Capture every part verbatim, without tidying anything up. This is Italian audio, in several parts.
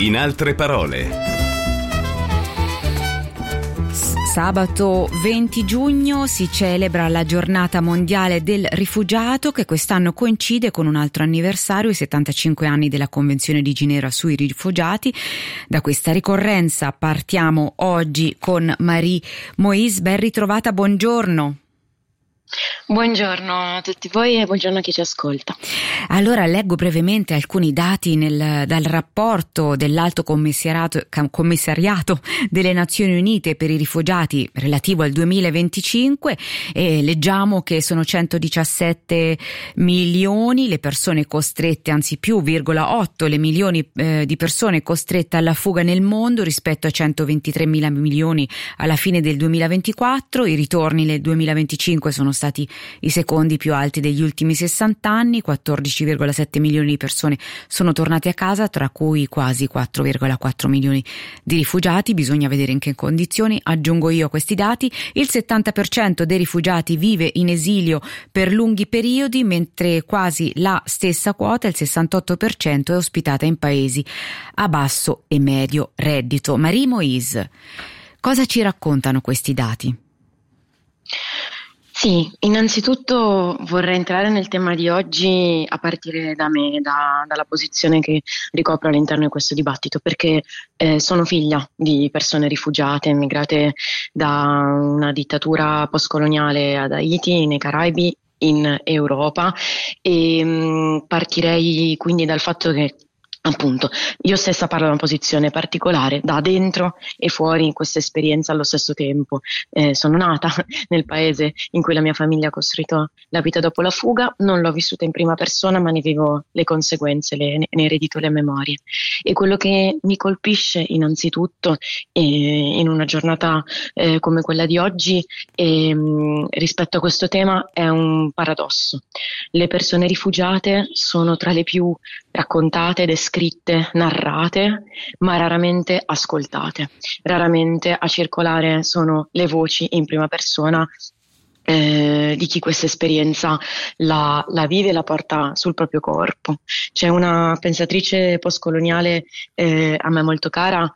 In altre parole. Sabato venti giugno si celebra la giornata mondiale del rifugiato, che quest'anno coincide con un altro anniversario, i settantacinque anni della Convenzione di Ginevra sui rifugiati. Da questa ricorrenza partiamo oggi con Marie Moïse. Ben ritrovata, buongiorno. Buongiorno a tutti voi e buongiorno a chi ci ascolta. Allora leggo brevemente alcuni dati nel, dal rapporto dell'Alto Commissariato, Commissariato delle Nazioni Unite per i rifugiati relativo al duemilaventicinque, e leggiamo che sono centodiciassette milioni le persone costrette, anzi più, virgola otto le milioni eh, di persone costrette alla fuga nel mondo rispetto a centoventitré mila milioni alla fine del duemilaventiquattro. I ritorni nel duemilaventicinque sono stati i secondi più alti degli ultimi sessanta anni, quattordici virgola sette milioni di persone sono tornate a casa, tra cui quasi quattro virgola quattro milioni di rifugiati. Bisogna vedere in che condizioni. Aggiungo io a questi dati: il settanta per cento dei rifugiati vive in esilio per lunghi periodi, mentre quasi la stessa quota, il sessantotto per cento, è ospitata in paesi a basso e medio reddito. Marie Moïse, cosa ci raccontano questi dati? Sì, innanzitutto vorrei entrare nel tema di oggi a partire da me, da, dalla posizione che ricopro all'interno di questo dibattito, perché eh, sono figlia di persone rifugiate, emigrate da una dittatura postcoloniale ad Haiti, nei Caraibi, in Europa, e mh, partirei quindi dal fatto che, appunto, io stessa parlo da una posizione particolare, da dentro e fuori questa esperienza allo stesso tempo. Eh, sono nata nel paese in cui la mia famiglia ha costruito la vita dopo la fuga, non l'ho vissuta in prima persona, ma ne vivo le conseguenze, le, ne eredito le memorie. E quello che mi colpisce innanzitutto eh, in una giornata eh, come quella di oggi eh, rispetto a questo tema è un paradosso. Le persone rifugiate sono tra le più raccontate, descritte, narrate, ma raramente ascoltate. Raramente a circolare sono le voci in prima persona eh, di chi questa esperienza la, la vive e la porta sul proprio corpo. C'è una pensatrice postcoloniale eh, a me molto cara,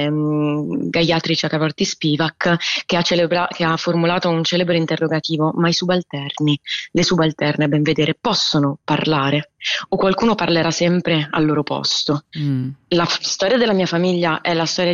ehm, Gayatri Chakravarti Spivak, che ha, celebra- che ha formulato un celebre interrogativo: ma i subalterni, le subalterne, a ben vedere, possono parlare? O qualcuno parlerà sempre al loro posto? Mm. La f- storia della mia famiglia è la storia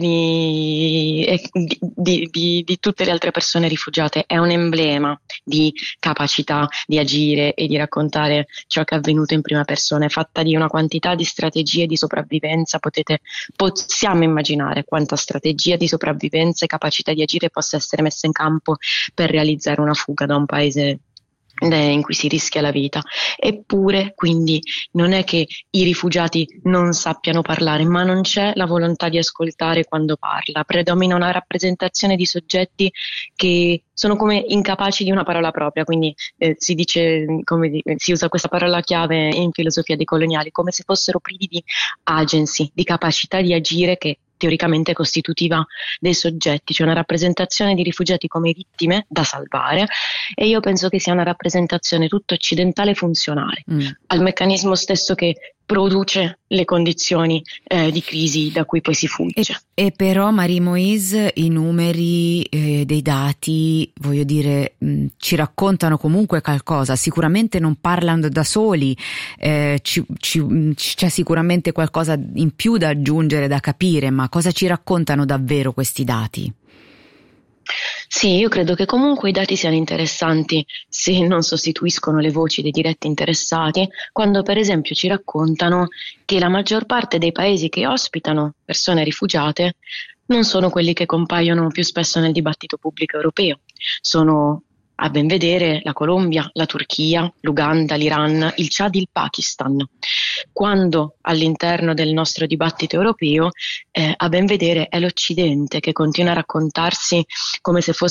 di, di, di, di, di tutte le altre persone rifugiate, è un emblema di capacità di agire e di raccontare ciò che è avvenuto in prima persona. È fatta di una quantità di strategie di sopravvivenza. Potete, possiamo immaginare quanta strategia di sopravvivenza e capacità di agire possa essere messa in campo per realizzare una fuga da un paese in cui si rischia la vita. Eppure, quindi, non è che i rifugiati non sappiano parlare, ma non c'è la volontà di ascoltare quando parla. Predomina una rappresentazione di soggetti che sono come incapaci di una parola propria, quindi eh, si dice, come di, si usa questa parola chiave in filosofia dei coloniali, come se fossero privi di agency, di capacità di agire che teoricamente costitutiva dei soggetti. C'è una rappresentazione di rifugiati come vittime da salvare, e io penso che sia una rappresentazione tutta occidentale funzionale mm. al meccanismo stesso che produce le condizioni eh, di crisi da cui poi si fugge. E, e però, Marie Moïse, i numeri eh, dei dati, voglio dire, mh, ci raccontano comunque qualcosa. Sicuramente non parlano da soli, eh, ci, ci, c'è sicuramente qualcosa in più da aggiungere, da capire, ma cosa ci raccontano davvero questi dati? Sì, io credo che comunque i dati siano interessanti se non sostituiscono le voci dei diretti interessati, quando per esempio ci raccontano che la maggior parte dei paesi che ospitano persone rifugiate non sono quelli che compaiono più spesso nel dibattito pubblico europeo. Sono, a ben vedere, la Colombia, la Turchia, l'Uganda, l'Iran, il Chad, il Pakistan. Quando all'interno del nostro dibattito europeo, eh, a ben vedere, è l'Occidente che continua a raccontarsi come se fosse